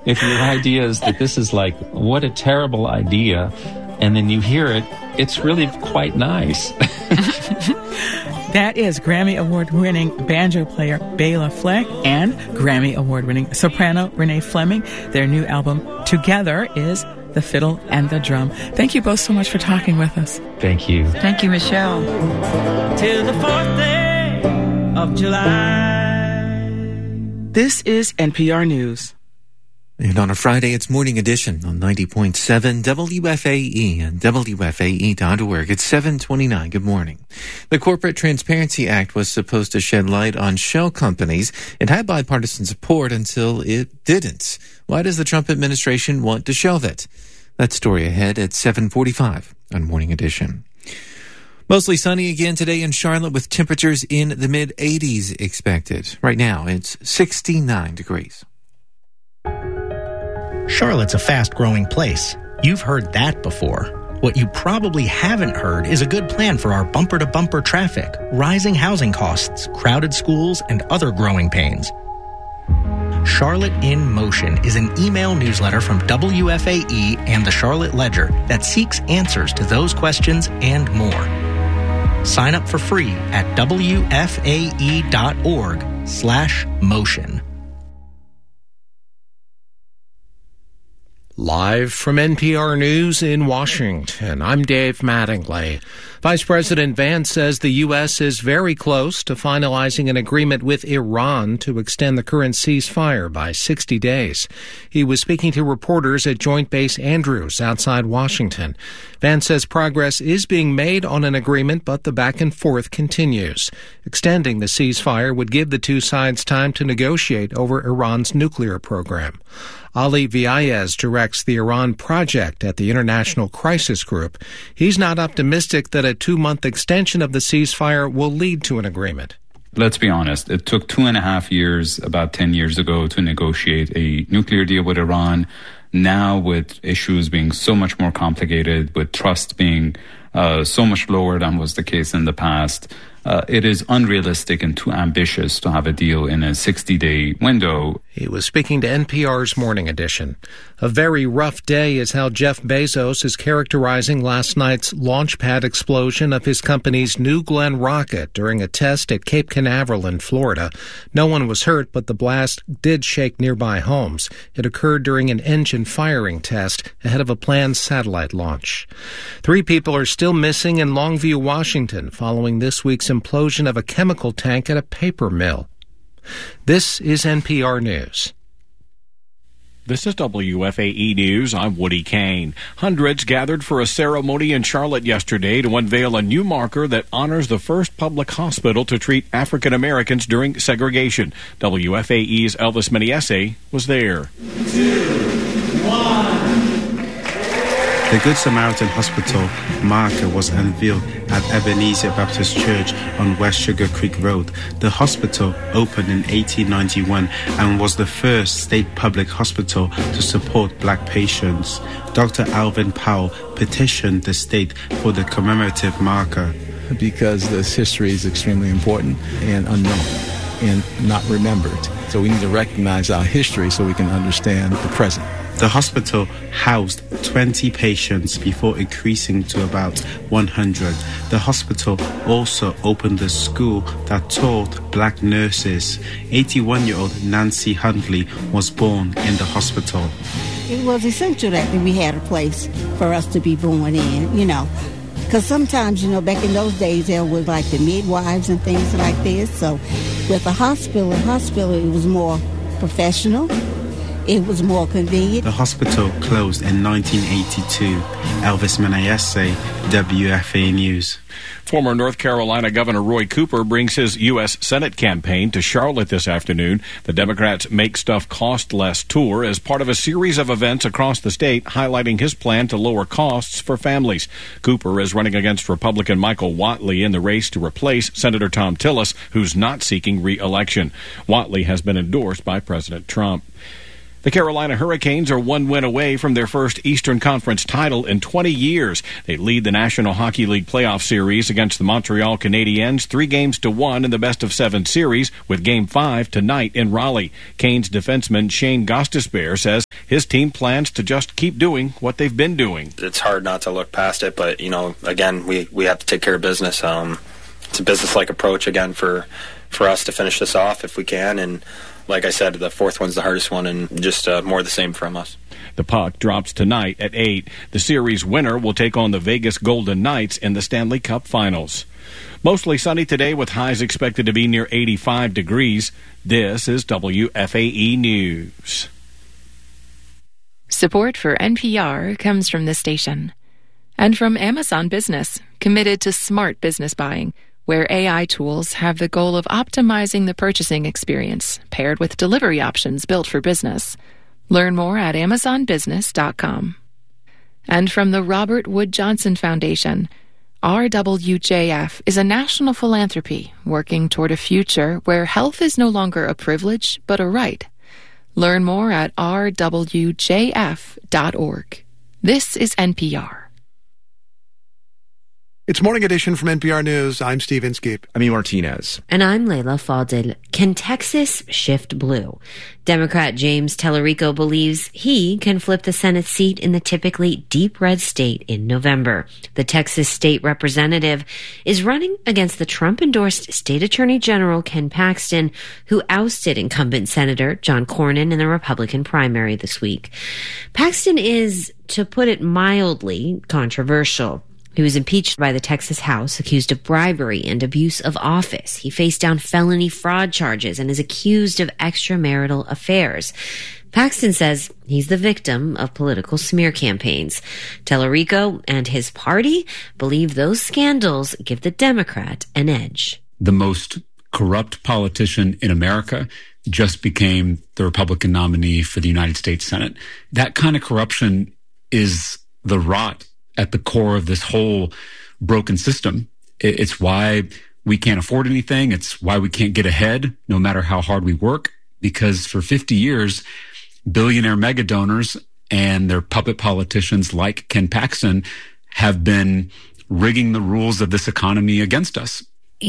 If your idea is that this is like, what a terrible idea, and then you hear it, it's really quite nice. That is Grammy Award-winning banjo player Bela Fleck and Grammy Award-winning soprano Renee Fleming. Their new album, Together, is The Fiddle and the Drum. Thank you both so much for talking with us. Thank you. Thank you, Michelle. Till the 4th day of July. This is NPR News. And on a Friday, it's Morning Edition on 90.7 WFAE and WFAE.org. It's 7:29. Good morning. The Corporate Transparency Act was supposed to shed light on shell companies. It had bipartisan support until it didn't. Why does the Trump administration want to shelve it? That story ahead at 7:45 on Morning Edition. Mostly sunny again today in Charlotte with temperatures in the mid-80s expected. Right now, it's 69 degrees. Charlotte's a fast-growing place. You've heard that before. What you probably haven't heard is a good plan for our bumper-to-bumper traffic, rising housing costs, crowded schools, and other growing pains. Charlotte in Motion is an email newsletter from WFAE and the Charlotte Ledger that seeks answers to those questions and more. Sign up for free at WFAE.org/motion. Live from NPR News in Washington, I'm Dave Mattingly. Vice President Vance says the U.S. is very close to finalizing an agreement with Iran to extend the current ceasefire by 60 days. He was speaking to reporters at Joint Base Andrews outside Washington. Vance says progress is being made on an agreement, but the back and forth continues. Extending the ceasefire would give the two sides time to negotiate over Iran's nuclear program. Ali Viayez directs the Iran project at the International Crisis Group. He's not optimistic that a 2-month extension of the ceasefire will lead to an agreement. Let's be honest. It took 2.5 years, about 10 years ago, to negotiate a nuclear deal with Iran. Now, with issues being so much more complicated, with trust being so much lower than was the case in the past, it is unrealistic and too ambitious to have a deal in a 60-day window. He was speaking to NPR's Morning Edition. A very rough day is how Jeff Bezos is characterizing last night's launch pad explosion of his company's New Glenn rocket during a test at Cape Canaveral in Florida. No one was hurt, but the blast did shake nearby homes. It occurred during an engine firing test ahead of a planned satellite launch. 3 people are still missing in Longview, Washington, following this week's implosion of a chemical tank at a paper mill. This is NPR News. This is WFAE News. I'm Woody Kane. Hundreds gathered for a ceremony in Charlotte yesterday to unveil a new marker that honors the first public hospital to treat African Americans during segregation. WFAE's Elvis Meniese was there. 2, 1. The Good Samaritan Hospital marker was unveiled at Ebenezer Baptist Church on West Sugar Creek Road. The hospital opened in 1891 and was the first state public hospital to support black patients. Dr. Alvin Powell petitioned the state for the commemorative marker. Because this history is extremely important and unknown and not remembered. So we need to recognize our history so we can understand the present. The hospital housed 20 patients before increasing to about 100. The hospital also opened a school that taught black nurses. 81-year-old Nancy Hundley was born in the hospital. It was essential that we had a place for us to be born in, because sometimes, back in those days, there was like the midwives and things like this. So with the hospital, it was more professional. It was more convenient. The hospital closed in 1982. Elvis Meniese, WFAE News. Former North Carolina Governor Roy Cooper brings his U.S. Senate campaign to Charlotte this afternoon. The Democrats' Make Stuff Cost Less tour is part of a series of events across the state highlighting his plan to lower costs for families. Cooper is running against Republican Michael Whatley in the race to replace Senator Thom Tillis, who's not seeking re-election. Whatley has been endorsed by President Trump. The Carolina Hurricanes are one win away from their first Eastern Conference title in 20 years. They lead the National Hockey League playoff series against the Montreal Canadiens 3-1 in the best-of-7 series, with Game 5 tonight in Raleigh. Canes defenseman Shane Gostisbehere says his team plans to just keep doing what they've been doing. It's hard not to look past it, but, again, we have to take care of business. It's a business-like approach, again, for us to finish this off if we can, and like I said, the fourth one's the hardest one, and just more of the same from us. The puck drops tonight at 8. The series winner will take on the Vegas Golden Knights in the Stanley Cup Finals. Mostly sunny today with highs expected to be near 85 degrees. This is WFAE News. Support for NPR comes from this station and from Amazon Business, committed to smart business buying, where AI tools have the goal of optimizing the purchasing experience, paired with delivery options built for business. Learn more at amazonbusiness.com. And from the Robert Wood Johnson Foundation, RWJF is a national philanthropy working toward a future where health is no longer a privilege, but a right. Learn more at rwjf.org. This is NPR. It's Morning Edition from NPR News. I'm Steve Inskeep. I'm E. Martinez. And I'm Layla Fadel. Can Texas shift blue? Democrat James Tallarico believes he can flip the Senate seat in the typically deep red state in November. The Texas state representative is running against the Trump-endorsed state attorney general Ken Paxton, who ousted incumbent Senator John Cornyn in the Republican primary this week. Paxton is, to put it mildly, controversial. He was impeached by the Texas House, accused of bribery and abuse of office. He faced down felony fraud charges and is accused of extramarital affairs. Paxton says he's the victim of political smear campaigns. Tallarico and his party believe those scandals give the Democrat an edge. The most corrupt politician in America just became the Republican nominee for the United States Senate. That kind of corruption is the rot at the core of this whole broken system. It's why we can't afford anything. It's why we can't get ahead, no matter how hard we work, because for 50 years, billionaire mega donors and their puppet politicians like Ken Paxton have been rigging the rules of this economy against us.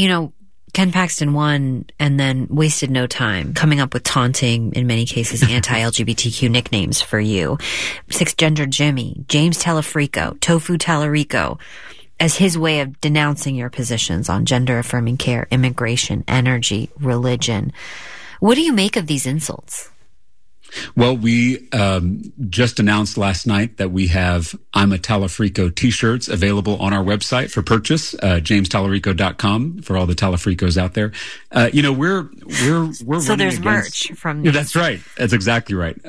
Ken Paxton won and then wasted no time coming up with taunting, in many cases, anti-LGBTQ nicknames for you. Six-gender Jimmy, James Tallarico, Tofu Tallarico, as his way of denouncing your positions on gender-affirming care, immigration, energy, religion. What do you make of these insults? Well, we just announced last night that we have I'm a Tallarico t-shirts available on our website for purchase, jamestallarico.com, for all the Tallafricos out there. We're so there's merch from these. Yeah, that's right. That's exactly right.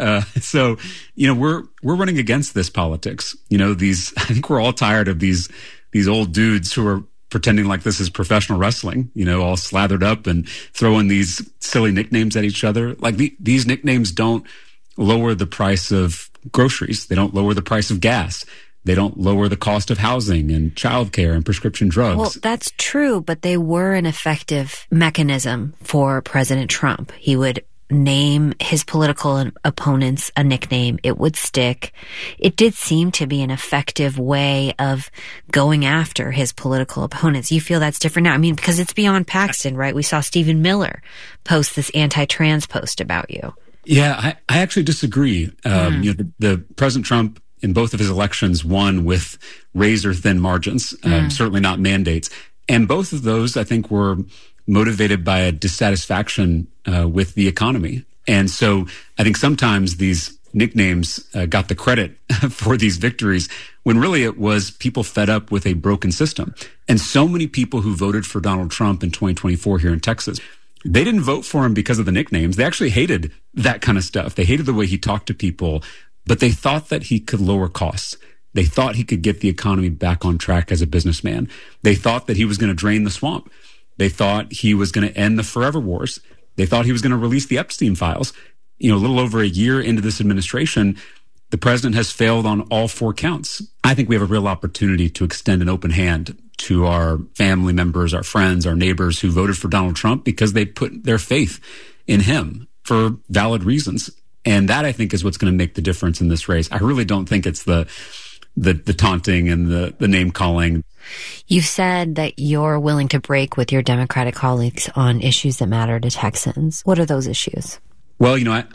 We're running against this politics. I think we're all tired of these old dudes who are pretending like this is professional wrestling, all slathered up and throwing these silly nicknames at each other. Like these nicknames don't lower the price of groceries. They don't lower the price of gas. They don't lower the cost of housing and childcare and prescription drugs. Well, that's true, but they were an effective mechanism for President Trump. He would name his political opponents a nickname. It would stick. It did seem to be an effective way of going after his political opponents. You feel that's different now? Because it's beyond Paxton, right? We saw Stephen Miller post this anti-trans post about you. Yeah, I actually disagree. The President Trump in both of his elections won with razor-thin margins, certainly not mandates. And both of those, I think, were motivated by a dissatisfaction with the economy. And so I think sometimes these nicknames got the credit for these victories when really it was people fed up with a broken system. And so many people who voted for Donald Trump in 2024 here in Texas, they didn't vote for him because of the nicknames. They actually hated that kind of stuff. They hated the way he talked to people, but they thought that he could lower costs. They thought he could get the economy back on track as a businessman. They thought that he was going to drain the swamp. They thought he was going to end the forever wars. They thought he was going to release the Epstein files. A little over a year into this administration, the president has failed on all 4 counts. I think we have a real opportunity to extend an open hand to our family members, our friends, our neighbors who voted for Donald Trump because they put their faith in him for valid reasons. And that, I think, is what's going to make the difference in this race. I really don't think it's the taunting and the name calling. You've said that you're willing to break with your Democratic colleagues on issues that matter to Texans. What are those issues? Well,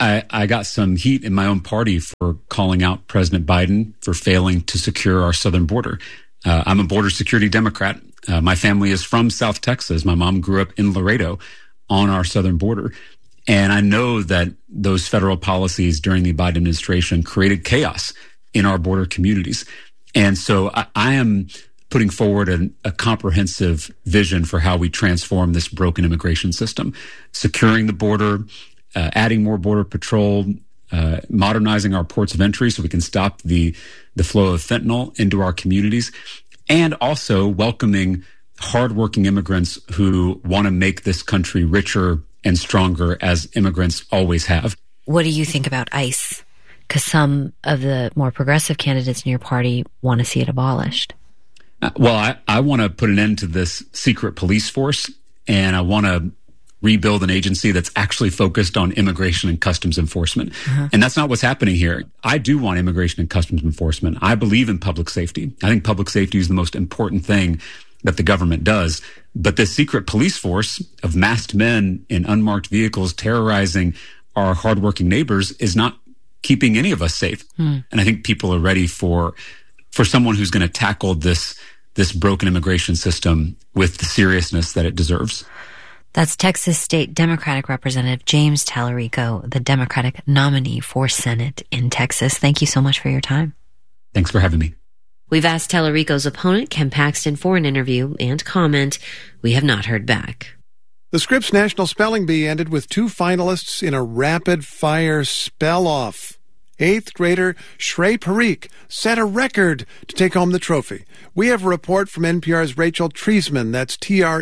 I got some heat in my own party for calling out President Biden for failing to secure our southern border. I'm a border security Democrat. My family is from South Texas. My mom grew up in Laredo on our southern border. And I know that those federal policies during the Biden administration created chaos in our border communities. And so I am putting forward a comprehensive vision for how we transform this broken immigration system, securing the border, adding more border patrol, modernizing our ports of entry so we can stop the flow of fentanyl into our communities, and also welcoming hardworking immigrants who want to make this country richer and stronger, as immigrants always have. What do you think about ICE? Because some of the more progressive candidates in your party want to see it abolished. Well, I want to put an end to this secret police force, and I want to rebuild an agency that's actually focused on immigration and customs enforcement. And that's not what's happening here. I do want immigration and customs enforcement. I believe in public safety. I think public safety is the most important thing that the government does. But this secret police force of masked men in unmarked vehicles terrorizing our hardworking neighbors is not keeping any of us safe. And I think people are ready for someone who's going to tackle this broken immigration system with the seriousness that it deserves. That's Texas State Democratic Representative James Tallarico, the Democratic nominee for Senate in Texas. Thank you so much for your time. Thanks for having me. We've asked Tallarico's opponent, Ken Paxton, for an interview and comment. We have not heard back. The Scripps National Spelling Bee ended with 2 finalists in a rapid-fire spell-off. 8th grader Shrey Parikh set a record to take home the trophy. We have a report from NPR's Rachel Treisman. That's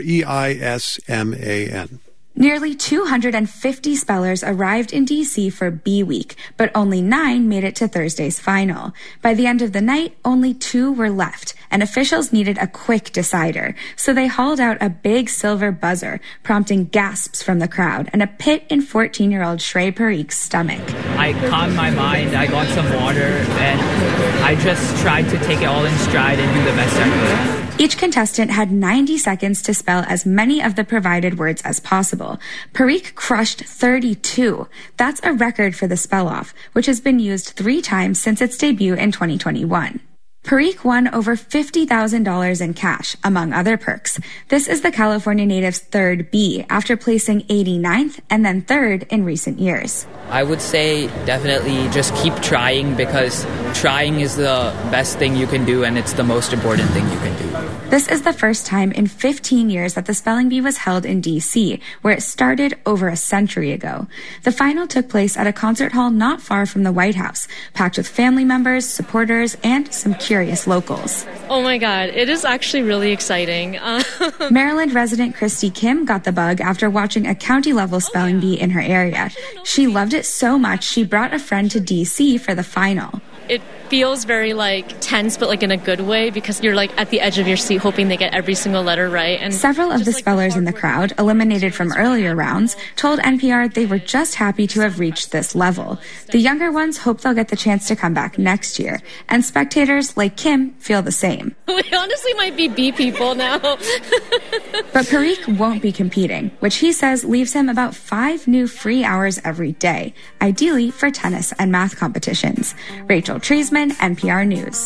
Treisman. Nearly 250 spellers arrived in D.C. for Bee Week, but only 9 made it to Thursday's final. By the end of the night, only 2 were left, and officials needed a quick decider. So they hauled out a big silver buzzer, prompting gasps from the crowd and a pit in 14-year-old Shrey Parikh's stomach. I calmed my mind, I got some water, and I just tried to take it all in stride and do the best I could. Each contestant had 90 seconds to spell as many of the provided words as possible. Parikh crushed 32. That's a record for the spell-off, which has been used 3 times since its debut in 2021. Parikh won over $50,000 in cash, among other perks. This is the California native's 3rd bee, after placing 89th and then 3rd in recent years. I would say definitely just keep trying, because trying is the best thing you can do and it's the most important thing you can do. This is the first time in 15 years that the Spelling Bee was held in D.C., where it started over a century ago. The final took place at a concert hall not far from the White House, packed with family members, supporters, and some curious locals. Oh my God, it is actually really exciting. Maryland resident Christy Kim got the bug after watching a county-level spelling bee in her area. She loved it so much she brought a friend to D.C. for the final. It feels very tense, but in a good way, because you're at the edge of your seat hoping they get every single letter right. And several of the spellers in the crowd, eliminated from earlier rounds, told NPR they were just happy to have reached this level. The younger ones hope they'll get the chance to come back next year, and spectators like Kim feel the same. We honestly might be bee people now. But Parikh won't be competing, which he says leaves him about 5 new free hours every day, ideally for tennis and math competitions. Rachel Treisman, NPR News.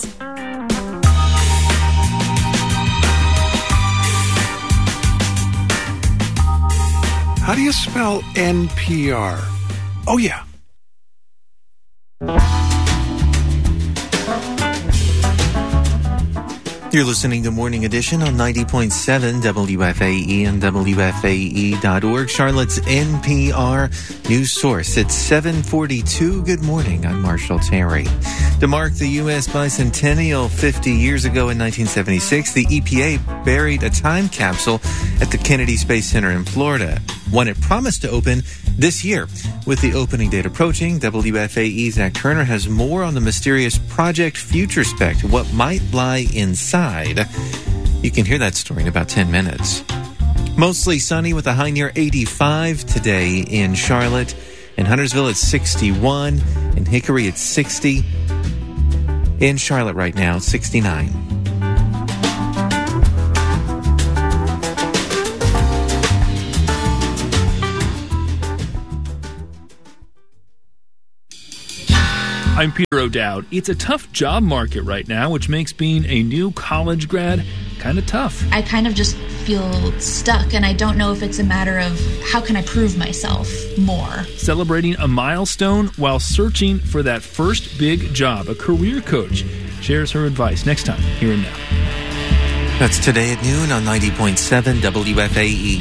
How do you spell NPR? Oh, yeah. You're listening to Morning Edition on 90.7 WFAE and WFAE.org, Charlotte's NPR news source. It's 7:42. Good morning. I'm Marshall Terry. To mark the U.S. bicentennial 50 years ago in 1976, the EPA buried a time capsule at the Kennedy Space Center in Florida, one it promised to open this year. With the opening date approaching, WFAE's Zach Turner has more on the mysterious Project Futurespect, what might lie inside. You can hear that story in about 10 minutes. Mostly sunny with a high near 85 today in Charlotte. In Huntersville, it's 61. In Hickory, it's 60. In Charlotte right now, 69. I'm Peter O'Dowd. It's a tough job market right now, which makes being a new college grad kind of tough. I kind of just feel stuck, and I don't know if it's a matter of how can I prove myself more. Celebrating a milestone while searching for that first big job, a career coach shares her advice next time, here and now. That's today at noon on 90.7 WFAE.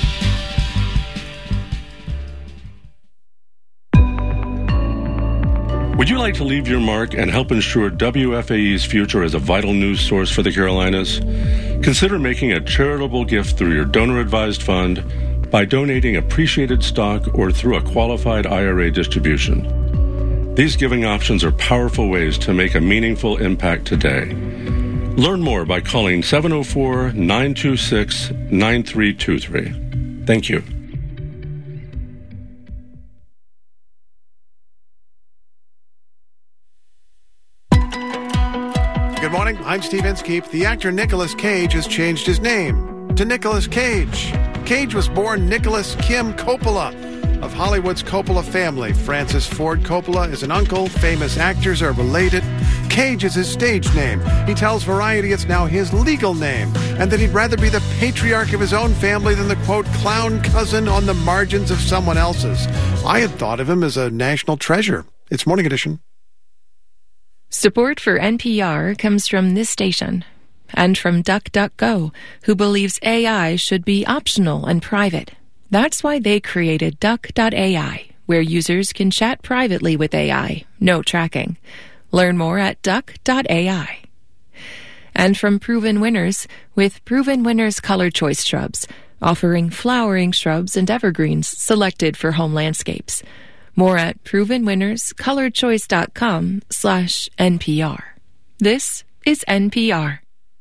Would you like to leave your mark and help ensure WFAE's future as a vital news source for the Carolinas? Consider making a charitable gift through your donor-advised fund by donating appreciated stock or through a qualified IRA distribution. These giving options are powerful ways to make a meaningful impact today. Learn more by calling 704-926-9323. Thank you. Good morning, I'm Steve Inskeep. The actor Nicolas Cage has changed his name to Nicolas Cage. Cage was born Nicholas Kim Coppola of Hollywood's Coppola family. Francis Ford Coppola is an uncle. Famous actors are related. Cage is his stage name. He tells Variety it's now his legal name and that he'd rather be the patriarch of his own family than the, quote, clown cousin on the margins of someone else's. I had thought of him as a national treasure. It's Morning Edition. Support for NPR comes from this station and from DuckDuckGo, who believes AI should be optional and private. That's why they created Duck.ai, where users can chat privately with AI, no tracking. Learn more at Duck.ai. And from Proven Winners, with Proven Winners Color Choice Shrubs, offering flowering shrubs and evergreens selected for home landscapes. More at provenwinnerscolorchoice.com/NPR. This is NPR.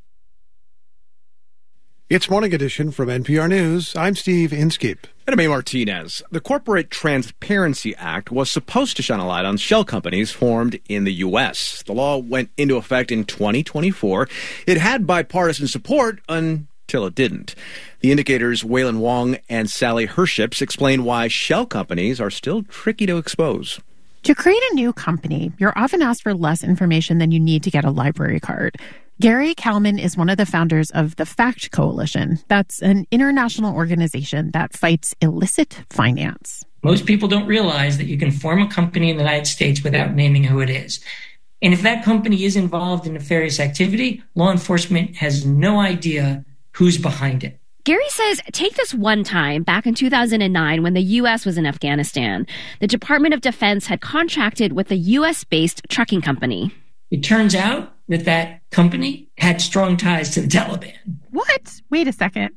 It's Morning Edition from NPR News. I'm Steve Inskeep. And I'm A. Martinez. The Corporate Transparency Act was supposed to shine a light on shell companies formed in the U.S. The law went into effect in 2024. It had bipartisan support until it didn't. The Indicator's Waylon Wong and Sally Herships explain why shell companies are still tricky to expose. To create a new company, you're often asked for less information than you need to get a library card. Gary Kalman is one of the founders of the FACT Coalition. That's an international organization that fights illicit finance. Most people don't realize that you can form a company in the United States without naming who it is. And if that company is involved in nefarious activity, law enforcement has no idea who's behind it. Gary says, take this one time back in 2009 when the U.S. was in Afghanistan. The Department of Defense had contracted with a U.S.-based trucking company. It turns out that that company had strong ties to the Taliban. What? Wait a second.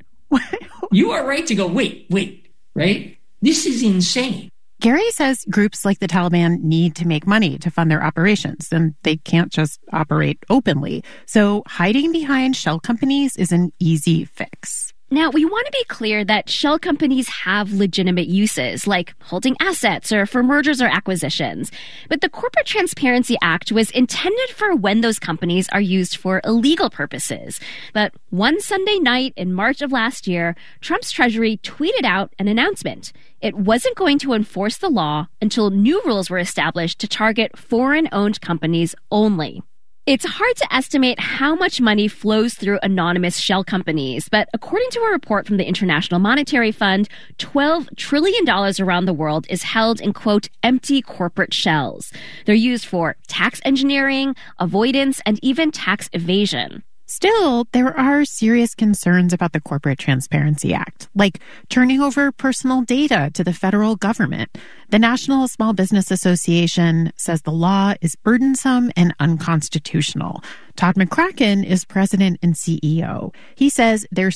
You are right to go, wait, right? This is insane. Gary says groups like the Taliban need to make money to fund their operations, and they can't just operate openly. So hiding behind shell companies is an easy fix. Now, we want to be clear that shell companies have legitimate uses, like holding assets or for mergers or acquisitions. But the Corporate Transparency Act was intended for when those companies are used for illegal purposes. But one Sunday night in March of last year, Trump's Treasury tweeted out an announcement. It wasn't going to enforce the law until new rules were established to target foreign-owned companies only. It's hard to estimate how much money flows through anonymous shell companies, but according to a report from the International Monetary Fund, $12 trillion around the world is held in, quote, empty corporate shells. They're used for tax engineering, avoidance, and even tax evasion. Still, there are serious concerns about the Corporate Transparency Act, like turning over personal data to the federal government. The National Small Business Association says the law is burdensome and unconstitutional. Todd McCracken is president and CEO. He says their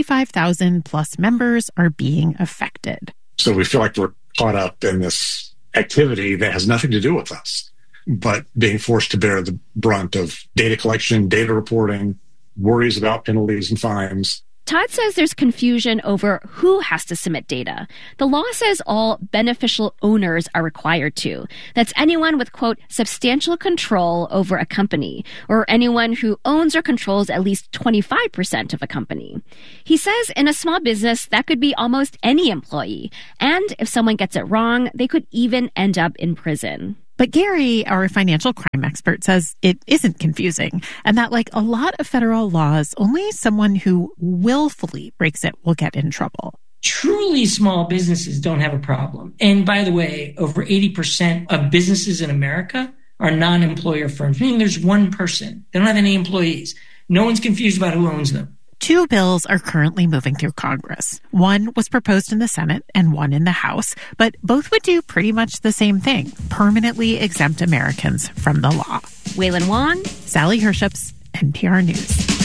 65,000 plus members are being affected. So we feel like we're caught up in this activity that has nothing to do with us, but being forced to bear the brunt of data collection, data reporting, worries about penalties and fines. Todd says there's confusion over who has to submit data. The law says all beneficial owners are required to. That's anyone with, quote, substantial control over a company, or anyone who owns or controls at least 25% of a company. He says in a small business, that could be almost any employee. And if someone gets it wrong, they could even end up in prison. But Gary, our financial crime expert, says it isn't confusing and that, like a lot of federal laws, only someone who willfully breaks it will get in trouble. Truly small businesses don't have a problem. And by the way, over 80% of businesses in America are non-employer firms, meaning there's one person. They don't have any employees. No one's confused about who owns them. 2 bills are currently moving through Congress. One was proposed in the Senate and one in the House, but both would do pretty much the same thing, permanently exempt Americans from the law. Waylon Wong, Sally Herships, NPR News.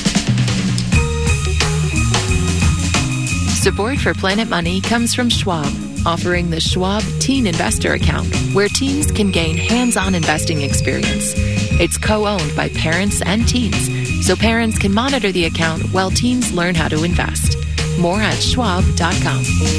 Support for Planet Money comes from Schwab, offering the Schwab Teen Investor Account, where teens can gain hands-on investing experience. It's co-owned by parents and teens, so parents can monitor the account while teens learn how to invest. More at schwab.com.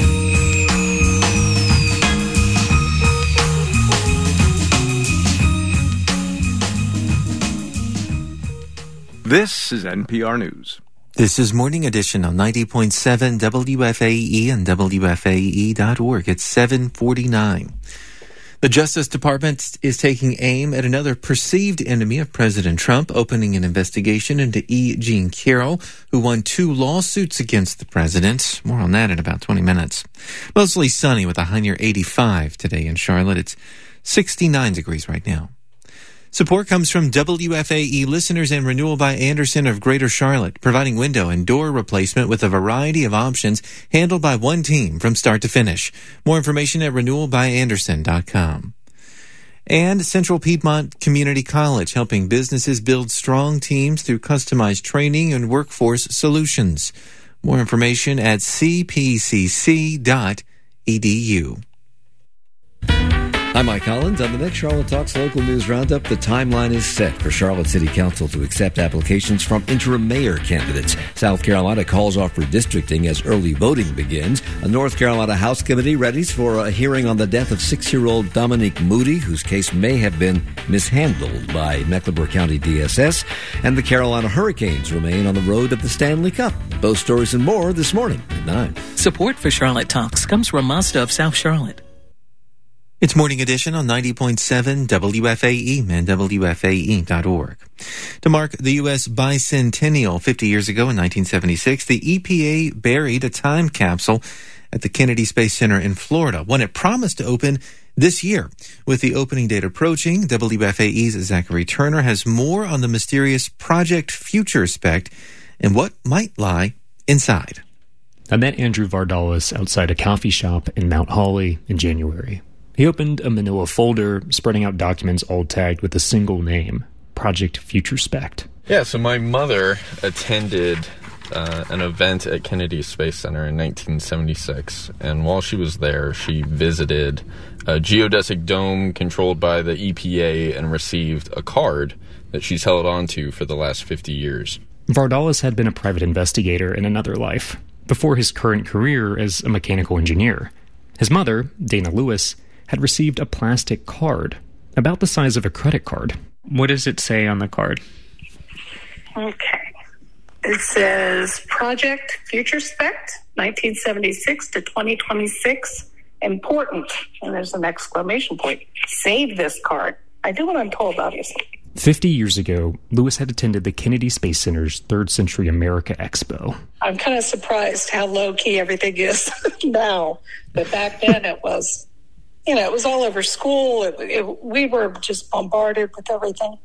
This is NPR News. This is Morning Edition on 90.7 WFAE and WFAE.org. It's 7:49. The Justice Department is taking aim at another perceived enemy of President Trump, opening an investigation into E. Jean Carroll, who won 2 lawsuits against the president. More on that in about 20 minutes. Mostly sunny with a high near 85 today in Charlotte. It's 69 degrees right now. Support comes from WFAE listeners and Renewal by Andersen of Greater Charlotte, providing window and door replacement with a variety of options handled by one team from start to finish. More information at renewalbyandersen.com. And Central Piedmont Community College, helping businesses build strong teams through customized training and workforce solutions. More information at cpcc.edu. I'm Mike Collins. On the next Charlotte Talks Local News Roundup, the timeline is set for Charlotte City Council to accept applications from interim mayor candidates. South Carolina calls off redistricting as early voting begins. A North Carolina House Committee readies for a hearing on the death of 6-year-old Dominique Moody, whose case may have been mishandled by Mecklenburg County DSS. And the Carolina Hurricanes remain on the road to the Stanley Cup. Those stories and more this morning at 9. Support for Charlotte Talks comes from Mazda of South Charlotte. It's Morning Edition on 90.7 WFAE and WFAE.org. To mark the U.S. bicentennial 50 years ago in 1976, the EPA buried a time capsule at the Kennedy Space Center in Florida, one it promised to open this year. With the opening date approaching, WFAE's Zachary Turner has more on the mysterious Project Futurespect and what might lie inside. I met Andrew Vardalos outside a coffee shop in Mount Holly in January. He opened a manila folder, spreading out documents all tagged with a single name, Project Futurespect. Yeah, so my mother attended an event at Kennedy Space Center in 1976, and while she was there, she visited a geodesic dome controlled by the EPA and received a card that she's held on to for the last 50 years. Vardalos had been a private investigator in another life, before his current career as a mechanical engineer. His mother, Dana Lewis, had received a plastic card, about the size of a credit card. What does it say on the card? Okay. It says Project Futurespect, 1976 to 2026, important. And there's an exclamation point. Save this card. I do what I'm told, obviously. 50 years ago, Lewis had attended the Kennedy Space Center's Third Century America Expo. I'm kind of surprised how low-key everything is now. But back then it was... it was all over school. We were just bombarded with everything.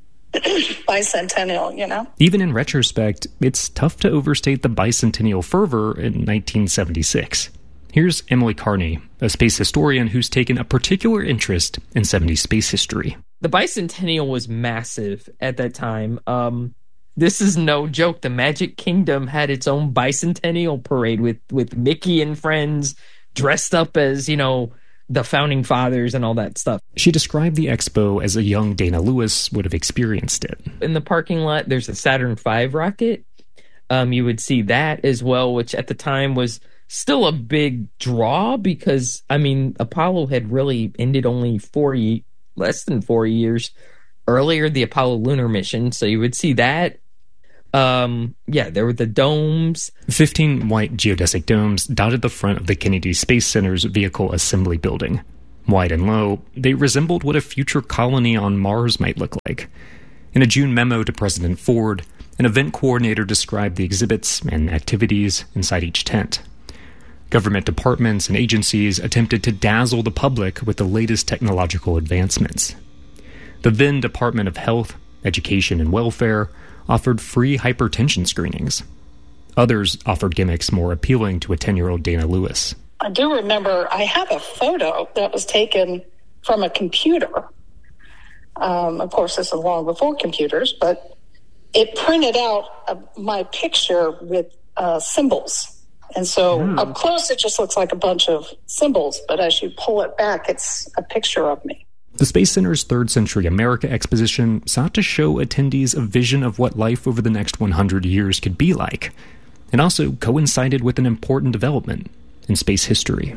Bicentennial, Even in retrospect, it's tough to overstate the bicentennial fervor in 1976. Here's Emily Carney, a space historian who's taken a particular interest in 70s space history. The bicentennial was massive at that time. This is no joke. The Magic Kingdom had its own bicentennial parade with Mickey and friends dressed up as, the founding fathers and all that stuff. She described the expo as a young Dana Lewis would have experienced it. In the parking lot, there's a Saturn V rocket. You would see that as well, which at the time was still a big draw because, I mean, Apollo had really ended only less than 4 years earlier, the Apollo lunar mission. So you would see that. There were the domes. 15 white geodesic domes dotted the front of the Kennedy Space Center's vehicle assembly building. Wide and low, they resembled what a future colony on Mars might look like. In a June memo to President Ford, an event coordinator described the exhibits and activities inside each tent. Government departments and agencies attempted to dazzle the public with the latest technological advancements. The then Department of Health, Education, and Welfare offered free hypertension screenings. Others offered gimmicks more appealing to a 10-year-old Dana Lewis. I do remember I have a photo that was taken from a computer. Of course, this is long before computers, but it printed out my picture with symbols. And so up close, it just looks like a bunch of symbols. But as you pull it back, it's a picture of me. The Space Center's Third Century America exposition sought to show attendees a vision of what life over the next 100 years could be like. It also coincided with an important development in space history.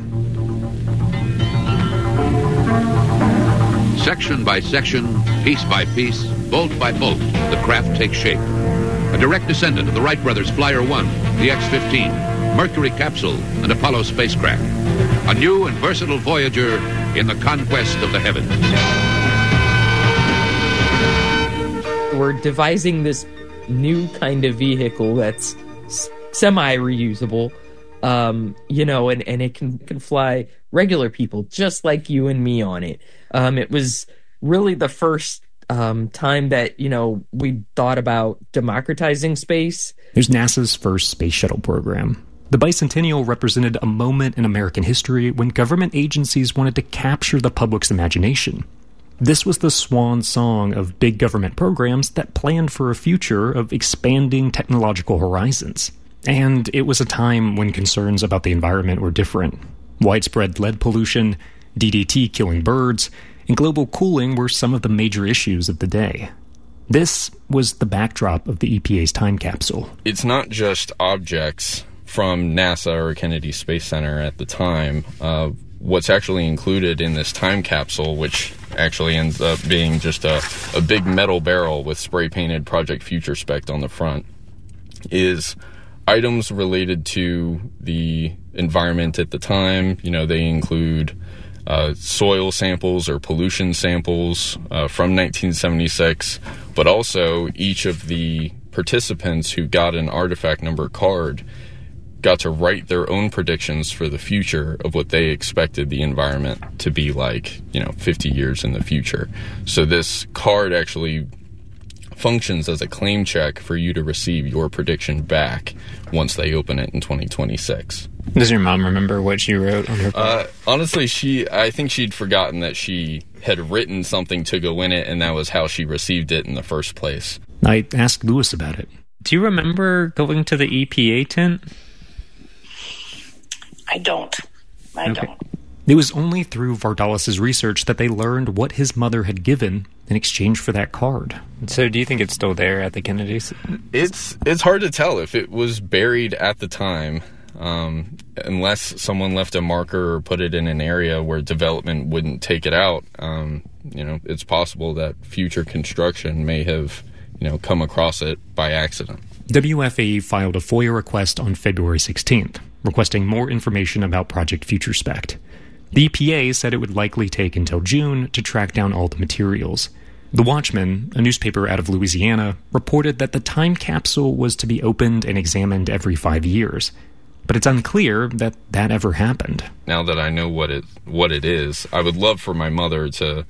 Section by section, piece by piece, bolt by bolt, the craft takes shape. A direct descendant of the Wright brothers' Flyer 1, the X-15, Mercury capsule, and Apollo spacecraft. A new and versatile Voyager in the conquest of the heavens. We're devising this new kind of vehicle that's semi-reusable, and it can fly regular people just like you and me on it. It was really the first time that, we thought about democratizing space. There's NASA's first space shuttle program. The bicentennial represented a moment in American history when government agencies wanted to capture the public's imagination. This was the swan song of big government programs that planned for a future of expanding technological horizons. And it was a time when concerns about the environment were different. Widespread lead pollution, DDT killing birds, and global cooling were some of the major issues of the day. This was the backdrop of the EPA's time capsule. It's not just objects from NASA or Kennedy Space Center at the time. What's actually included in this time capsule, which actually ends up being just a big metal barrel with spray-painted Project Future Spec on the front, is items related to the environment at the time. They include soil samples or pollution samples from 1976, but also each of the participants who got an artifact number card got to write their own predictions for the future of what they expected the environment to be like, 50 years in the future. So this card actually functions as a claim check for you to receive your prediction back once they open it in 2026. Does your mom remember what she wrote on her card? Honestly, I think she'd forgotten that she had written something to go in it, and that was how she received it in the first place. I asked Lewis about it. Do you remember going to the EPA tent? I don't. It was only through Vardalos' research that they learned what his mother had given in exchange for that card. So do you think it's still there at the Kennedys? It's hard to tell if it was buried at the time, unless someone left a marker or put it in an area where development wouldn't take it out. It's possible that future construction may have, come across it by accident. WFAE filed a FOIA request on February 16th, requesting more information about Project Future Spec. The EPA said it would likely take until June to track down all the materials. The Watchman, a newspaper out of Louisiana, reported that the time capsule was to be opened and examined every 5 years. But it's unclear that that ever happened. Now that I know what it is, I would love for my mother to,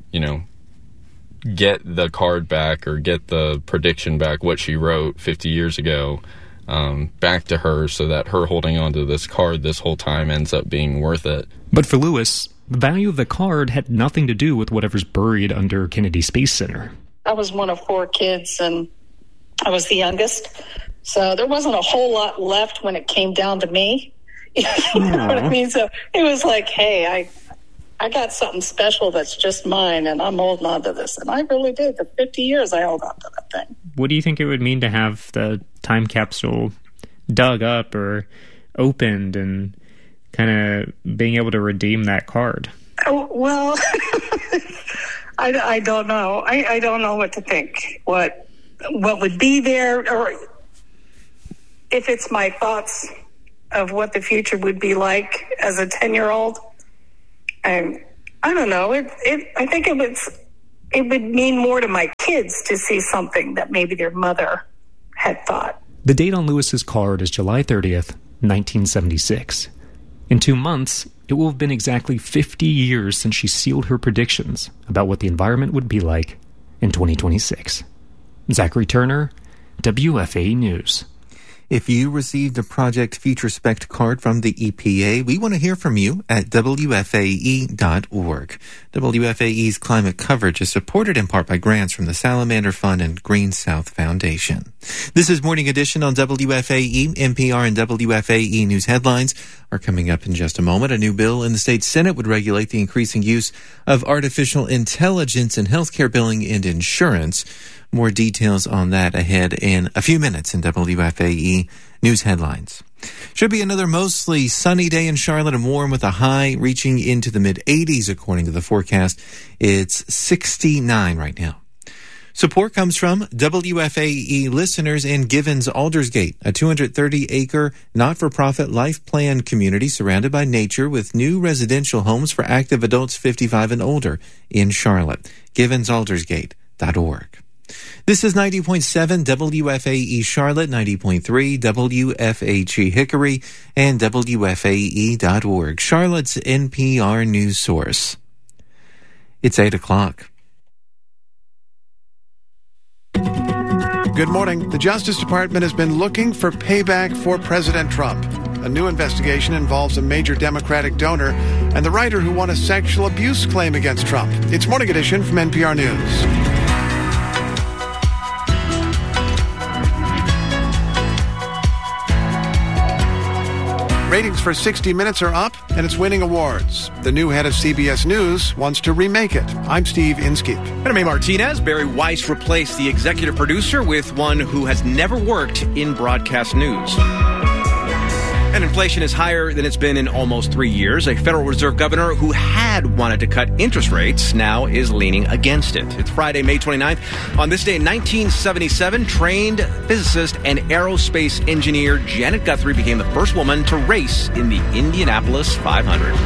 get the card back or get the prediction back, what she wrote 50 years ago, back to her so that her holding on to this card this whole time ends up being worth it. But for Lewis, the value of the card had nothing to do with whatever's buried under Kennedy Space Center. I was one of 4 kids, and I was the youngest. So there wasn't a whole lot left when it came down to me. You know what I mean? So it was like, hey, I got something special that's just mine, and I'm holding on to this. And I really did. For 50 years, I held on to that thing. What do you think it would mean to have the time capsule dug up or opened and kind of being able to redeem that card? Oh, well, I don't know. I don't know what to think. What would be there, or if it's my thoughts of what the future would be like as a 10-year-old. I don't know. I think it would mean more to my kids to see something that maybe their mother had thought. The date on Lewis's card is July 30th, 1976. In 2 months, it will have been exactly 50 years since she sealed her predictions about what the environment would be like in 2026. Zachary Turner, WFAE News. If you received a Project FutureSpect card from the EPA, we want to hear from you at WFAE.org. WFAE's climate coverage is supported in part by grants from the Salamander Fund and Green South Foundation. This is Morning Edition on WFAE. NPR and WFAE News headlines are coming up in just a moment. A new bill in the state Senate would regulate the increasing use of artificial intelligence in healthcare billing and insurance. More details on that ahead in a few minutes in WFAE News headlines. Should be another mostly sunny day in Charlotte and warm with a high reaching into the mid-80s according to the forecast. It's 69 right now. Support comes from WFAE listeners in Givens Aldersgate, a 230-acre not-for-profit life plan community surrounded by nature with new residential homes for active adults 55 and older in Charlotte. GivensAldersgate.org. This is 90.7 WFAE Charlotte, 90.3 WFHE Hickory, and WFAE.org, Charlotte's NPR news source. It's 8 o'clock. Good morning. The Justice Department has been looking for payback for President Trump. A new investigation involves a major Democratic donor and the writer who won a sexual abuse claim against Trump. It's Morning Edition from NPR News. Ratings for 60 Minutes are up, and it's winning awards. The new head of CBS News wants to remake it. I'm Steve Inskeep. And I'm A. Martinez. Barry Weiss replaced the executive producer with one who has never worked in broadcast news. And inflation is higher than it's been in almost 3 years. A Federal Reserve governor who had wanted to cut interest rates now is leaning against it. It's Friday, May 29th. On this day in 1977, trained physicist and aerospace engineer Janet Guthrie became the first woman to race in the Indianapolis 500.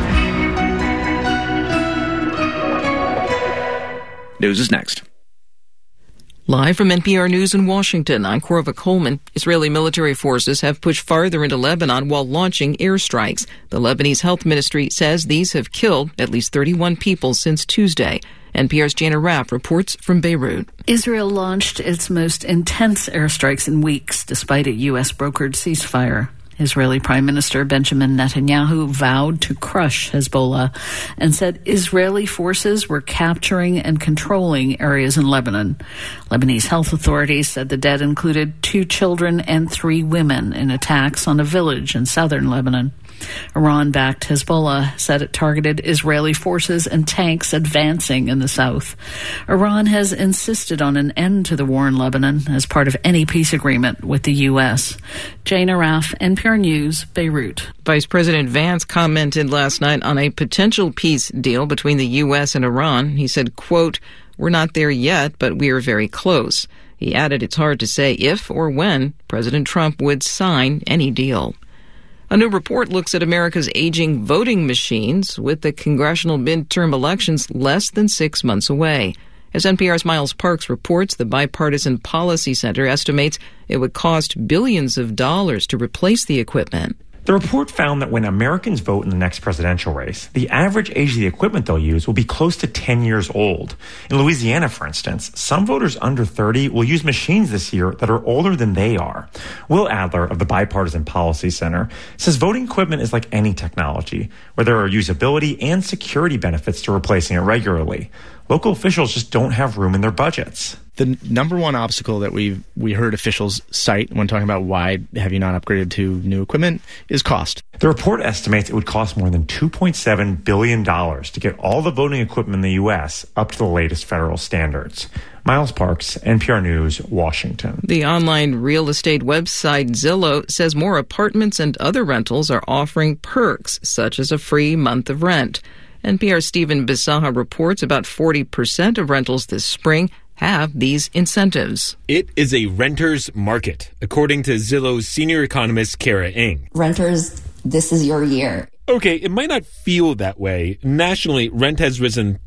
News is next. Live from NPR News in Washington, I'm Korva Coleman. Israeli military forces have pushed farther into Lebanon while launching airstrikes. The Lebanese Health Ministry says these have killed at least 31 people since Tuesday. NPR's Jana Raff reports from Beirut. Israel launched its most intense airstrikes in weeks, despite a U.S.-brokered ceasefire. Israeli Prime Minister Benjamin Netanyahu vowed to crush Hezbollah and said Israeli forces were capturing and controlling areas in Lebanon. Lebanese health authorities said the dead included 2 children and 3 women in attacks on a village in southern Lebanon. Iran-backed Hezbollah said it targeted Israeli forces and tanks advancing in the south. Iran has insisted on an end to the war in Lebanon as part of any peace agreement with the U.S. Jana Raff, NPR News, Beirut. Vice President Vance commented last night on a potential peace deal between the U.S. and Iran. He said, quote, "We're not there yet, but we are very close." He added it's hard to say if or when President Trump would sign any deal. A new report looks at America's aging voting machines with the congressional midterm elections less than 6 months away. As NPR's Miles Parks reports, the Bipartisan Policy Center estimates it would cost billions of dollars to replace the equipment. The report found that when Americans vote in the next presidential race, the average age of the equipment they'll use will be close to 10 years old. In Louisiana, for instance, some voters under 30 will use machines this year that are older than they are. Will Adler of the Bipartisan Policy Center says voting equipment is like any technology, where there are usability and security benefits to replacing it regularly. Local officials just don't have room in their budgets. The number one obstacle that we heard officials cite when talking about why have you not upgraded to new equipment is cost. The report estimates it would cost more than $2.7 billion to get all the voting equipment in the U.S. up to the latest federal standards. Miles Parks, NPR News, Washington. The online real estate website Zillow says more apartments and other rentals are offering perks, such as a free month of rent. NPR's Stephen Bisaha reports about 40% of rentals this spring have these incentives. It is a renter's market, according to Zillow's senior economist, Kara Ng. Renters, this is your year. Okay, it might not feel that way. Nationally, rent has risen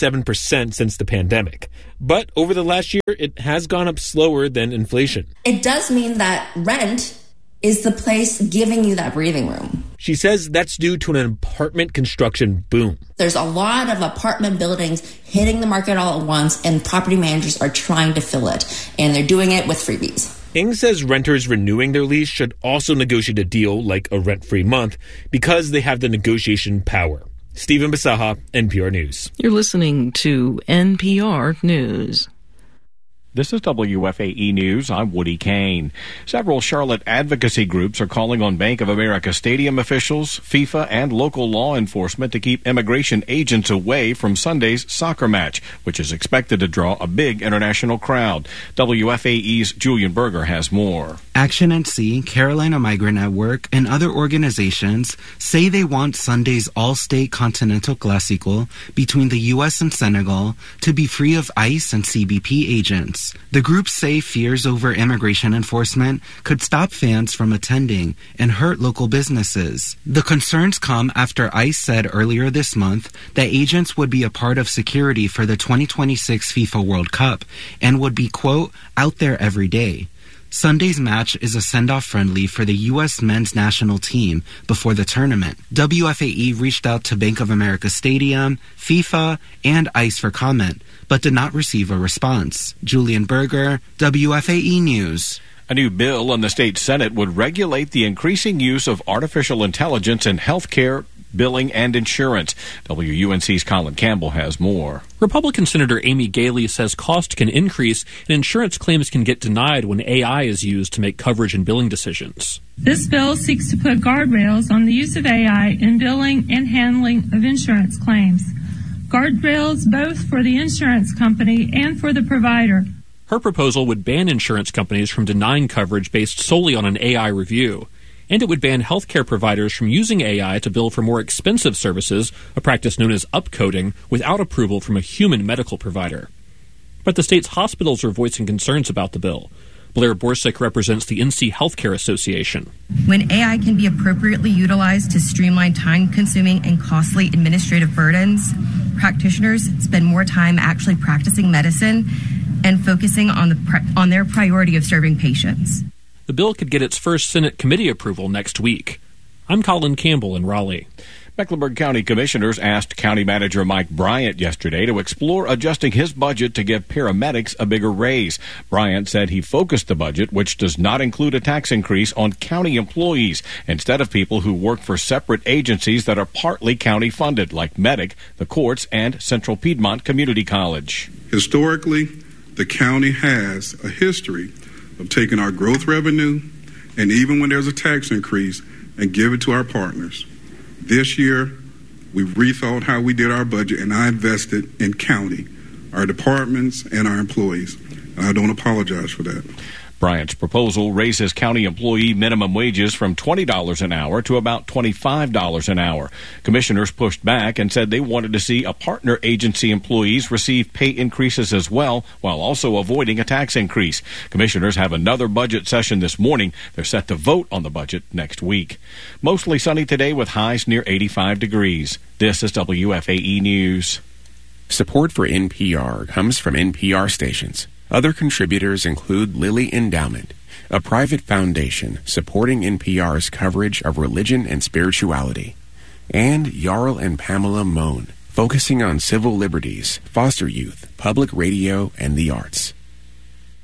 37% since the pandemic. But over the last year, it has gone up slower than inflation. It does mean that rent is the place giving you that breathing room. She says that's due to an apartment construction boom. There's a lot of apartment buildings hitting the market all at once, and property managers are trying to fill it, and they're doing it with freebies. Ng says renters renewing their lease should also negotiate a deal like a rent-free month because they have the negotiation power. Stephen Bisaha, NPR News. You're listening to NPR News. This is WFAE News. I'm Woody Kane. Several Charlotte advocacy groups are calling on Bank of America stadium officials, FIFA, and local law enforcement to keep immigration agents away from Sunday's soccer match, which is expected to draw a big international crowd. WFAE's Julian Berger has more. Action NC, Carolina Migrant Network, and other organizations say they want Sunday's All-State Continental Clásico between the U.S. and Senegal to be free of ICE and CBP agents. The groups say fears over immigration enforcement could stop fans from attending and hurt local businesses. The concerns come after ICE said earlier this month that agents would be a part of security for the 2026 FIFA World Cup and would be, quote, out there every day. Sunday's match is a send-off friendly for the U.S. men's national team before the tournament. WFAE reached out to Bank of America Stadium, FIFA, and ICE for comment, but did not receive a response. Julian Berger, WFAE News. A new bill in the state Senate would regulate the increasing use of artificial intelligence in healthcare, billing, and insurance. WUNC's Colin Campbell has more. Republican Senator Amy Galey says cost can increase and insurance claims can get denied when AI is used to make coverage and billing decisions. This bill seeks to put guardrails on the use of AI in billing and handling of insurance claims. Guardrails both for the insurance company and for the provider. Her proposal would ban insurance companies from denying coverage based solely on an AI review. And it would ban healthcare providers from using AI to bill for more expensive services, a practice known as upcoding, without approval from a human medical provider. But the state's hospitals are voicing concerns about the bill. Blair Borsick represents the NC Healthcare Association. When AI can be appropriately utilized to streamline time-consuming and costly administrative burdens, practitioners spend more time actually practicing medicine and focusing on their priority of serving patients. The bill could get its first Senate committee approval next week. I'm Colin Campbell in Raleigh. Mecklenburg County commissioners asked County Manager Mike Bryant yesterday to explore adjusting his budget to give paramedics a bigger raise. Bryant said he focused the budget, which does not include a tax increase, on county employees instead of people who work for separate agencies that are partly county funded, like Medic, the courts, and Central Piedmont Community College. Historically, the county has a history of taking our growth revenue, and even when there's a tax increase, and give it to our partners. This year, we rethought how we did our budget, and I invested in county, our departments, and our employees. And I don't apologize for that. Bryant's proposal raises county employee minimum wages from $20 an hour to about $25 an hour. Commissioners pushed back and said they wanted to see a partner agency employees receive pay increases as well, while also avoiding a tax increase. Commissioners have another budget session this morning. They're set to vote on the budget next week. Mostly sunny today with highs near 85 degrees. This is WFAE News. Support for NPR comes from NPR stations. Other contributors include Lilly Endowment, a private foundation supporting NPR's coverage of religion and spirituality, and Jarl and Pamela Mohn, focusing on civil liberties, foster youth, public radio, and the arts.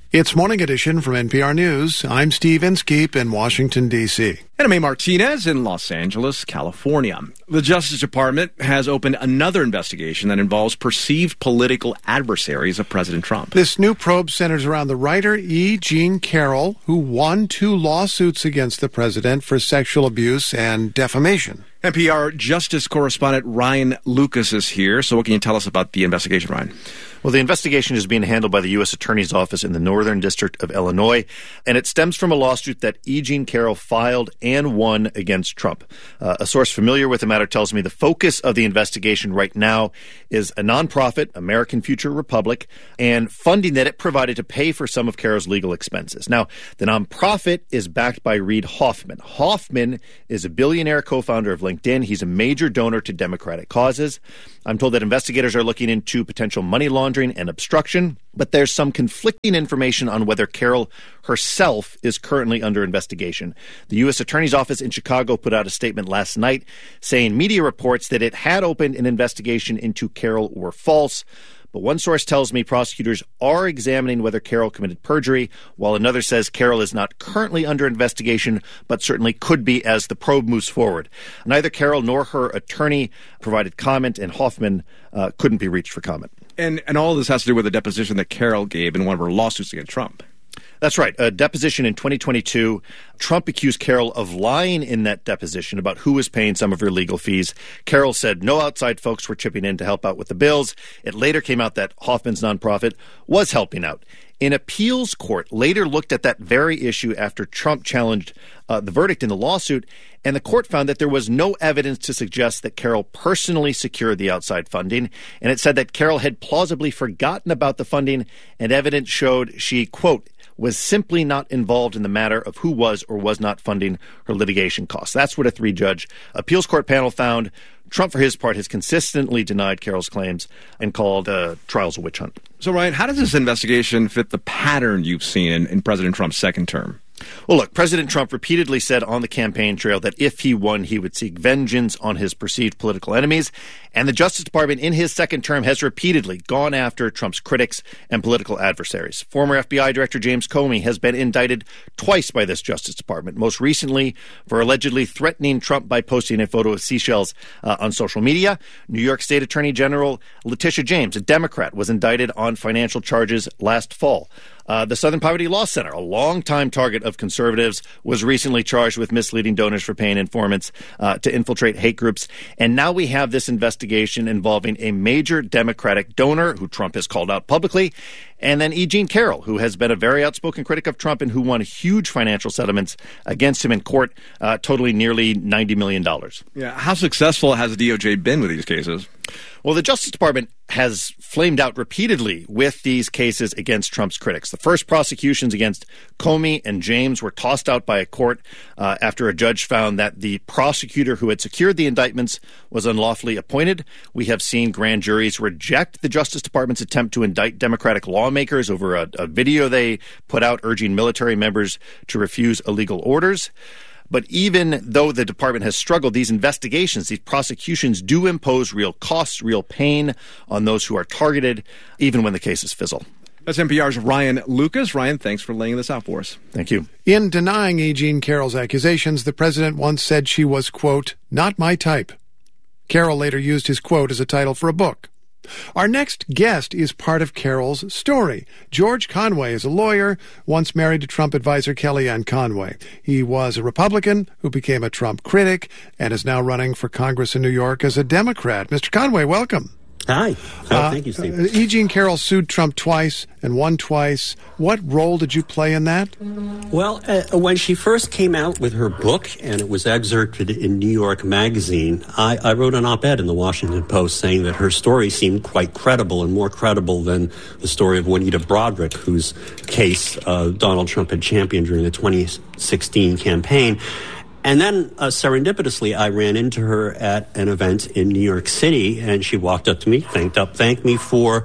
It's Morning Edition from NPR News. I'm Steve Inskeep in Washington, D.C. And I'm A. Martinez in Los Angeles, California. The Justice Department has opened another investigation that involves perceived political adversaries of President Trump. This new probe centers around the writer E. Jean Carroll, who won 2 lawsuits against the president for sexual abuse and defamation. NPR Justice correspondent Ryan Lucas is here. So what can you tell us about the investigation, Ryan? Well, the investigation is being handled by the U.S. Attorney's Office in the Northern District of Illinois, and it stems from a lawsuit that E. Jean Carroll filed and won against Trump. A source familiar with the matter tells me the focus of the investigation right now is a nonprofit, American Future Republic, and funding that it provided to pay for some of Carroll's legal expenses. Now, the nonprofit is backed by Reid Hoffman. Hoffman is a billionaire co-founder of LinkedIn. He's a major donor to Democratic causes. I'm told that investigators are looking into potential money laundering and obstruction, but there's some conflicting information on whether Carroll herself is currently under investigation. The U.S. Attorney's Office in Chicago put out a statement last night saying media reports that it had opened an investigation into Carroll were false. But one source tells me prosecutors are examining whether Carroll committed perjury, while another says Carroll is not currently under investigation, but certainly could be as the probe moves forward. Neither Carroll nor her attorney provided comment, and Hoffman couldn't be reached for comment. And all of this has to do with a deposition that Carroll gave in one of her lawsuits against Trump. That's right. A deposition in 2022. Trump accused Carroll of lying in that deposition about who was paying some of her legal fees. Carroll said no outside folks were chipping in to help out with the bills. It later came out that Hoffman's nonprofit was helping out. An appeals court later looked at that very issue after Trump challenged the verdict in the lawsuit, and the court found that there was no evidence to suggest that Carroll personally secured the outside funding, and it said that Carroll had plausibly forgotten about the funding, and evidence showed she, quote, was simply not involved in the matter of who was or was not funding her litigation costs. That's what a 3-judge appeals court panel found. Trump, for his part, has consistently denied Carroll's claims and called trials a witch hunt. So, Ryan, how does this investigation fit the pattern you've seen in President Trump's second term? Well, look, President Trump repeatedly said on the campaign trail that if he won, he would seek vengeance on his perceived political enemies. And the Justice Department in his second term has repeatedly gone after Trump's critics and political adversaries. Former FBI Director James Comey has been indicted twice by this Justice Department, most recently for allegedly threatening Trump by posting a photo of seashells on social media. New York State Attorney General Letitia James, a Democrat, was indicted on financial charges last fall. The Southern Poverty Law Center, a longtime target of conservatives, was recently charged with misleading donors for paying informants to infiltrate hate groups. And now we have this investigation involving a major Democratic donor who Trump has called out publicly, and then E. Jean Carroll, who has been a very outspoken critic of Trump and who won huge financial settlements against him in court, totaling nearly $90 million. Yeah, how successful has the DOJ been with these cases? Well, the Justice Department has flamed out repeatedly with these cases against Trump's critics. The first prosecutions against Comey and James were tossed out by a court after a judge found that the prosecutor who had secured the indictments was unlawfully appointed. We have seen grand juries reject the Justice Department's attempt to indict Democratic lawmakers over a video they put out urging military members to refuse illegal orders. But even though the department has struggled, these investigations, these prosecutions do impose real costs, real pain on those who are targeted, even when the cases fizzle. That's NPR's Ryan Lucas. Ryan, thanks for laying this out for us. Thank you. In denying E. Jean Carroll's accusations, the president once said she was, quote, not my type. Carroll later used his quote as a title for a book. Our next guest is part of Carroll's story. George Conway is a lawyer, once married to Trump advisor Kellyanne Conway. He was a Republican who became a Trump critic and is now running for Congress in New York as a Democrat. Mr. Conway, welcome. Hi. Thank you, Steve. E. Jean Carroll sued Trump twice and won twice. What role did you play in that? Well, when she first came out with her book, and it was excerpted in New York Magazine, I wrote an op-ed in the Washington Post saying that her story seemed quite credible and more credible than the story of Juanita Broaddrick, whose case Donald Trump had championed during the 2016 campaign. And then, serendipitously, I ran into her at an event in New York City, and she walked up to me, thanked me for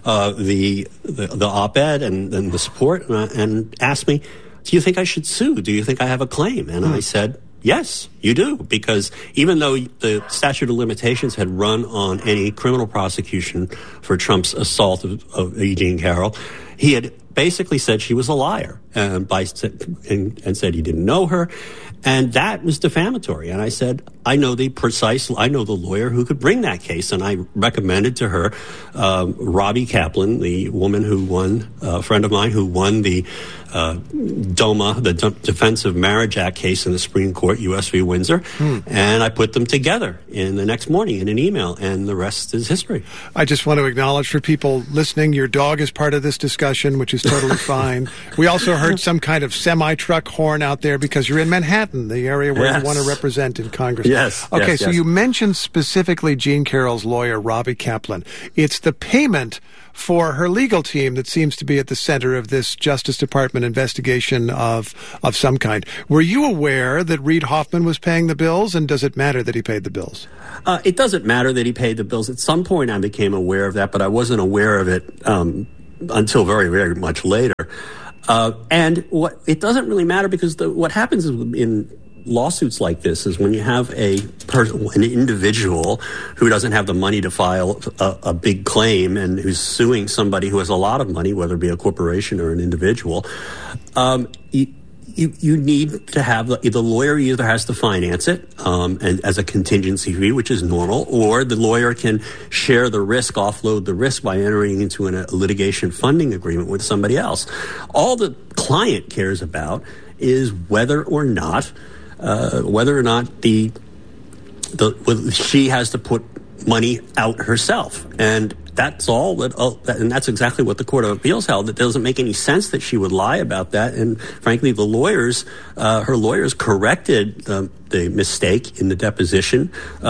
the op-ed and the support, and asked me, do you think I should sue? Do you think I have a claim? And I said, yes, you do, because even though the statute of limitations had run on any criminal prosecution for Trump's assault of E. Jean Carroll, he had basically said she was a liar and said he didn't know her. And that was defamatory. And I said, I know the lawyer who could bring that case. And I recommended to her Robbie Kaplan, the woman who won, a friend of mine who won the DOMA, the Defense of Marriage Act case in the Supreme Court, U.S. v. Windsor. And I put them together in the next morning in an email, and the rest is history. I just want to acknowledge for people listening, your dog is part of this discussion, which is totally fine. We also heard some kind of semi-truck horn out there because you're in Manhattan, the area where you want to represent in Congress. Yes. Okay, so you mentioned specifically Jean Carroll's lawyer, Robbie Kaplan. It's the payment for her legal team that seems to be at the center of this Justice Department investigation of some kind. Were you aware that Reid Hoffman was paying the bills, and does it matter that he paid the bills? It doesn't matter that he paid the bills. At some point I became aware of that, but I wasn't aware of it until very, very much later. And it doesn't really matter because what happens in lawsuits like this is when you have an individual who doesn't have the money to file a big claim and who's suing somebody who has a lot of money, whether it be a corporation or an individual, you need to have the lawyer either has to finance it and as a contingency fee, which is normal, or the lawyer can share the risk, offload the risk by entering into a litigation funding agreement with somebody else. All the client cares about is whether or not she has to put money out herself, and that's all. And that's exactly what the Court of Appeals held. It doesn't make any sense that she would lie about that. And frankly, her lawyers corrected the mistake in the deposition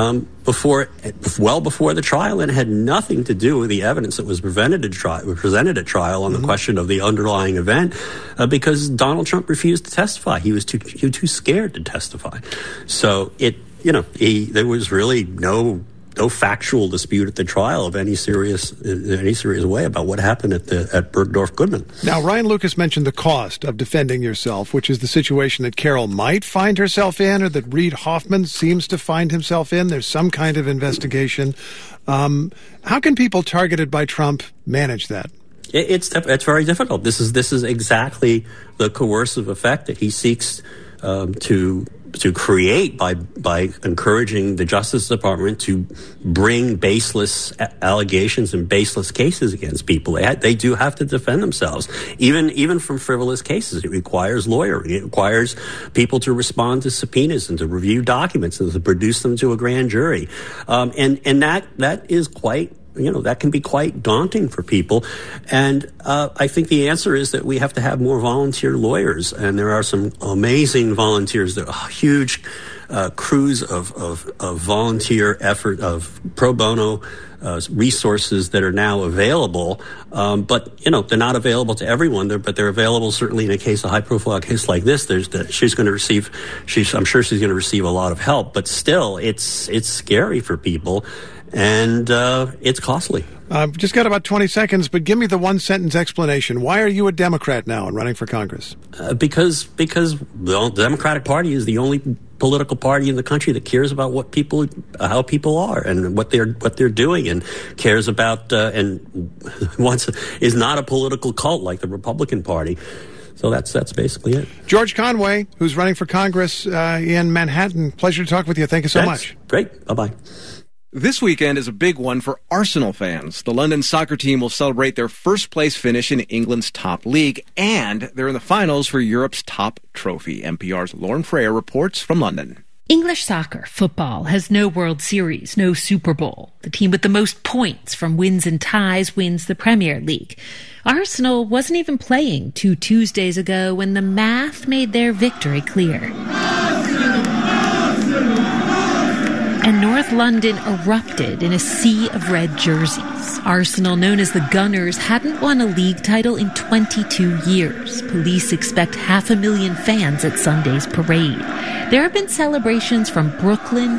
well before the trial, and had nothing to do with the evidence that was presented at trial on the question of the underlying event, because Donald Trump refused to testify. He was too scared to testify. So there was really no factual dispute at the trial of any serious way about what happened at Bergdorf Goodman. Now, Ryan Lucas mentioned the cost of defending yourself, which is the situation that Carroll might find herself in, or that Reid Hoffman seems to find himself in. There's some kind of investigation. How can people targeted by Trump manage that? It's very difficult. This is exactly the coercive effect that he seeks to create by encouraging the Justice Department to bring baseless allegations and baseless cases against people. They do have to defend themselves, even from frivolous cases. It requires lawyering. It requires people to respond to subpoenas and to review documents and to produce them to a grand jury. And that is quite, that can be quite daunting for people. And I think the answer is that we have to have more volunteer lawyers. And there are some amazing volunteers. There are huge crews of volunteer effort, of pro bono resources that are now available. But, they're not available to everyone, but they're available certainly in a high-profile case like this. I'm sure she's going to receive a lot of help. But still, it's scary for people. And it's costly. I've just got about 20 seconds, but give me the one-sentence explanation. Why are you a Democrat now and running for Congress? Because the Democratic Party is the only political party in the country that cares about how people are and what they're doing, and cares about is not a political cult like the Republican Party. So that's basically it. George Conway, who's running for Congress in Manhattan. Pleasure to talk with you. Thank you so much. Great. Bye-bye. This weekend is a big one for Arsenal fans. The London soccer team will celebrate their first-place finish in England's top league, and they're in the finals for Europe's top trophy. NPR's Lauren Freyer reports from London. English soccer, football, has no World Series, no Super Bowl. The team with the most points from wins and ties wins the Premier League. Arsenal wasn't even playing 2 Tuesdays ago when the math made their victory clear. And North London erupted in a sea of red jerseys. Arsenal, known as the Gunners, hadn't won a league title in 22 years. Police expect 500,000 fans at Sunday's parade. There have been celebrations from Brooklyn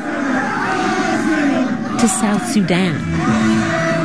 to South Sudan.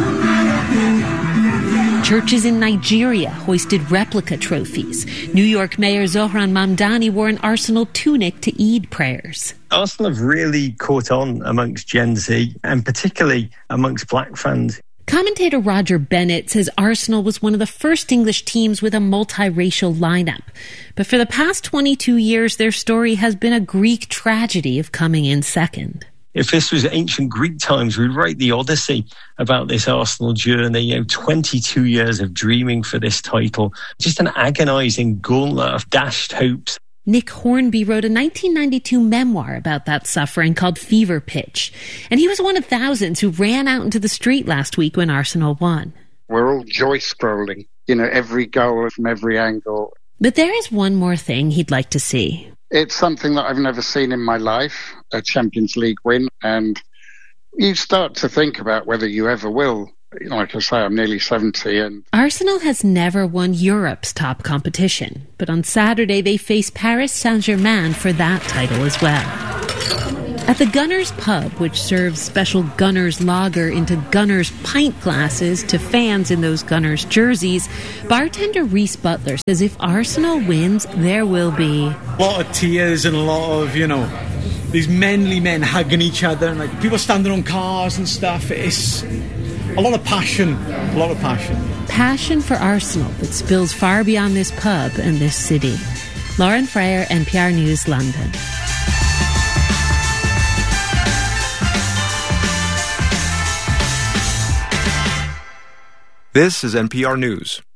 Churches in Nigeria hoisted replica trophies. New York Mayor Zohran Mamdani wore an Arsenal tunic to Eid prayers. Arsenal have really caught on amongst Gen Z, and particularly amongst black fans. Commentator Roger Bennett says Arsenal was one of the first English teams with a multiracial lineup. But for the past 22 years, their story has been a Greek tragedy of coming in second. If this was ancient Greek times, we'd write the Odyssey about this Arsenal journey. 22 years of dreaming for this title. Just an agonising gauntlet of dashed hopes. Nick Hornby wrote a 1992 memoir about that suffering called Fever Pitch. And he was one of thousands who ran out into the street last week when Arsenal won. We're all joy-scrolling, every goal from every angle. But there is one more thing he'd like to see. It's something that I've never seen in my life, a Champions League win, and you start to think about whether you ever will. Like I say, I'm nearly 70. And Arsenal has never won Europe's top competition, but on Saturday they face Paris Saint-Germain for that title as well. At the Gunners pub, which serves special Gunners lager into Gunners pint glasses to fans in those Gunners jerseys, bartender Reese Butler says if Arsenal wins, there will be a lot of tears and a lot of, these manly men hugging each other and like people standing on cars and stuff. It's a lot of passion, Passion for Arsenal that spills far beyond this pub and this city. Lauren Freyer, NPR News, London. This is NPR News.